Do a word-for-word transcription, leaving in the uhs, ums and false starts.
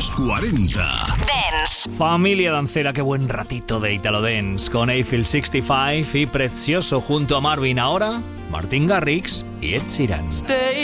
los cuarenta. Dance. Familia dancera, qué buen ratito de Italo Dance con Eiffel sesenta y cinco y Precioso junto a Marvin. Ahora, Martin Garrix y Ed Sheeran. Stay